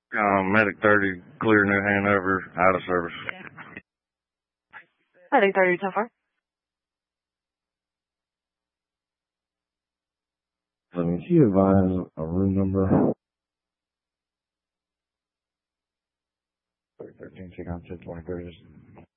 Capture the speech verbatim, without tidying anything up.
Um, Medic thirty, clear New Hanover, out of service. Medic thirty, so far. Let me see advise a room number. thirteen, check on ten twenty-three.